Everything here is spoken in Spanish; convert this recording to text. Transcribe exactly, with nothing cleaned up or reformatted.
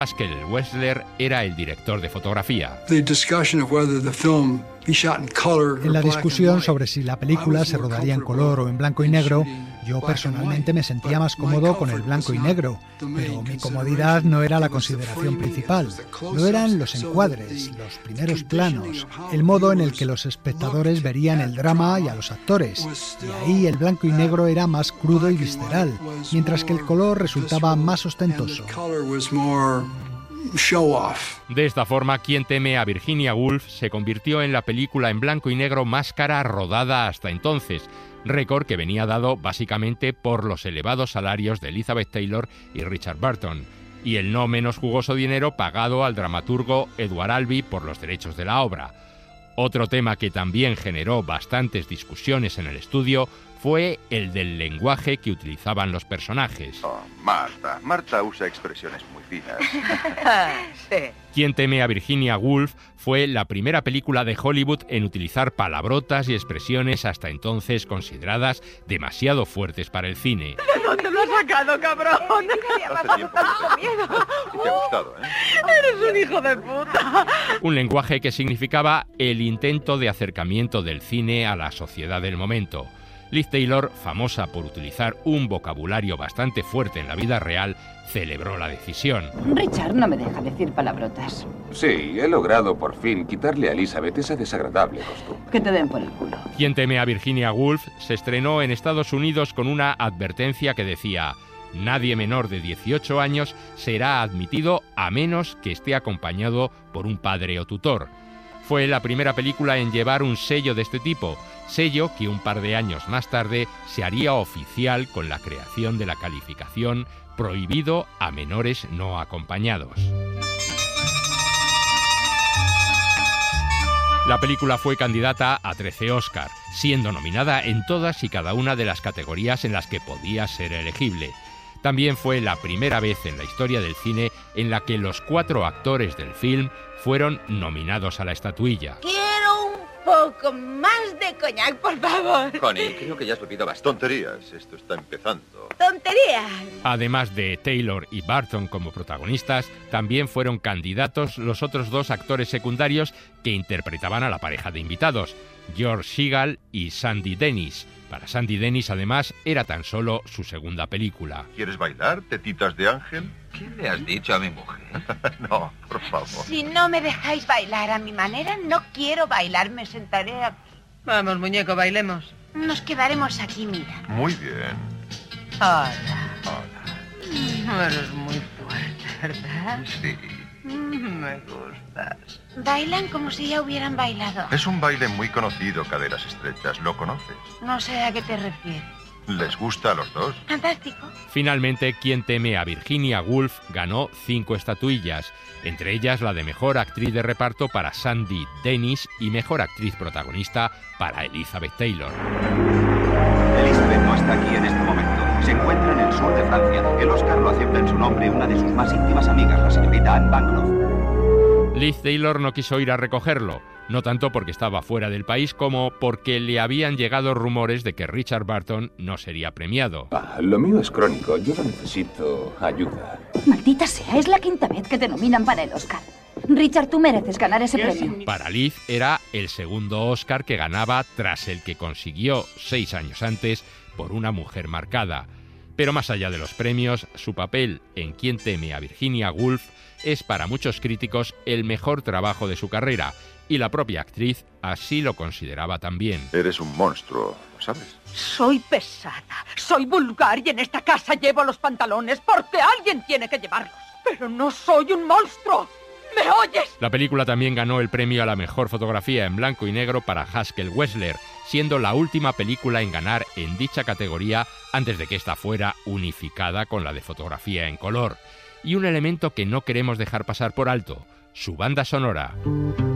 Haskell Wexler era el director de fotografía. En la discusión sobre si la película se rodaría en color o en blanco y negro, yo personalmente me sentía más cómodo con el blanco y negro, pero mi comodidad no era la consideración principal. Lo eran los encuadres, los primeros planos, el modo en el que los espectadores verían el drama y a los actores. Y ahí el blanco y negro era más crudo y visceral, mientras que el color resultaba más ostentoso. De esta forma, Quién teme a Virginia Woolf se convirtió en la película en blanco y negro más cara rodada hasta entonces, récord que venía dado básicamente por los elevados salarios de Elizabeth Taylor y Richard Burton, y el no menos jugoso dinero pagado al dramaturgo Edward Albee por los derechos de la obra. Otro tema que también generó bastantes discusiones en el estudio fue el del lenguaje que utilizaban los personajes. Oh, Marta. Marta usa expresiones muy finas. Sí. Quién teme a Virginia Woolf fue la primera película de Hollywood en utilizar palabrotas y expresiones hasta entonces consideradas demasiado fuertes para el cine. ¿De dónde lo has sacado, cabrón? Hace tiempo que te... te ha gustado, ¿eh? Eres un hijo de puta. Un lenguaje que significaba el intento de acercamiento del cine a la sociedad del momento. Liz Taylor, famosa por utilizar un vocabulario bastante fuerte en la vida real, celebró la decisión. Richard no me deja decir palabrotas. Sí, he logrado por fin quitarle a Elizabeth esa desagradable costumbre. Que te den por el culo. Quién teme a Virginia Woolf se estrenó en Estados Unidos con una advertencia que decía: nadie menor de dieciocho años será admitido a menos que esté acompañado por un padre o tutor. Fue la primera película en llevar un sello de este tipo, sello que un par de años más tarde se haría oficial con la creación de la calificación prohibido a menores no acompañados. La película fue candidata a trece Oscar, siendo nominada en todas y cada una de las categorías en las que podía ser elegible. También fue la primera vez en la historia del cine en la que los cuatro actores del film fueron nominados a la estatuilla. Quiero un poco más de coñac, por favor. Connie, creo que ya has bebido bastante. Tonterías, esto está empezando. Tonterías. Además de Taylor y Burton como protagonistas, también fueron candidatos los otros dos actores secundarios que interpretaban a la pareja de invitados, George Segal y Sandy Dennis. Para Sandy Dennis, además, era tan solo su segunda película. ¿Quieres bailar, tetitas de ángel? ¿Qué le has dicho a mi mujer? No, por favor. Si no me dejáis bailar a mi manera, no quiero bailar, me sentaré aquí. Vamos, muñeco, bailemos. Nos quedaremos aquí, mira. Muy bien. Hola. Hola. No eres muy fuerte, ¿verdad? Sí. Me gustas. Bailan como si ya hubieran bailado. Es un baile muy conocido, caderas estrechas. ¿Lo conoces? No sé a qué te refieres. ¿Les gusta a los dos? Fantástico. Finalmente, Quién teme a Virginia Woolf ganó cinco estatuillas, entre ellas la de Mejor Actriz de Reparto para Sandy Dennis y Mejor Actriz Protagonista para Elizabeth Taylor. Elizabeth no está aquí en este momento. Se encuentra en el sur de Francia. El Oscar lo acepta en su nombre una de sus más íntimas amigas, la señorita Anne Bancroft. Liz Taylor no quiso ir a recogerlo, no tanto porque estaba fuera del país como porque le habían llegado rumores de que Richard Burton no sería premiado. Ah, lo mío es crónico, yo no necesito ayuda. Maldita sea, es la quinta vez que te nominan para el Oscar. Richard, tú mereces ganar ese premio. Para Liz era el segundo Oscar que ganaba tras el que consiguió seis años antes por Una mujer marcada. Pero más allá de los premios, su papel en Quién teme a Virginia Woolf es para muchos críticos el mejor trabajo de su carrera, y la propia actriz así lo consideraba también. Eres un monstruo, ¿sabes? Soy pesada, soy vulgar y en esta casa llevo los pantalones porque alguien tiene que llevarlos. Pero no soy un monstruo. ¿Me oyes? La película también ganó el premio a la mejor fotografía en blanco y negro para Haskell Wexler, siendo la última película en ganar en dicha categoría antes de que esta fuera unificada con la de fotografía en color. Y un elemento que no queremos dejar pasar por alto, su banda sonora.